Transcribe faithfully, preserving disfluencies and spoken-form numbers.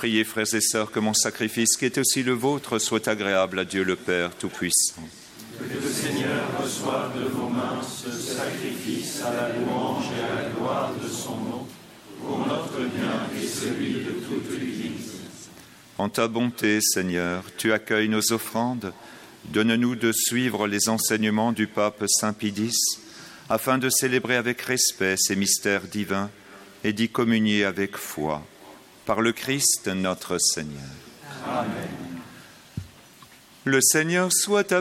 Priez, frères et sœurs, que mon sacrifice, qui est aussi le vôtre, soit agréable à Dieu le Père Tout-Puissant. Que le Seigneur reçoive de vos mains ce sacrifice à la louange et à la gloire de son nom, pour notre bien et celui de toute l'Église. En ta bonté, Seigneur, tu accueilles nos offrandes. Donne-nous de suivre les enseignements du pape Saint Pie X, afin de célébrer avec respect ces mystères divins et d'y communier avec foi. Par le Christ notre Seigneur. Amen. Le Seigneur soit avec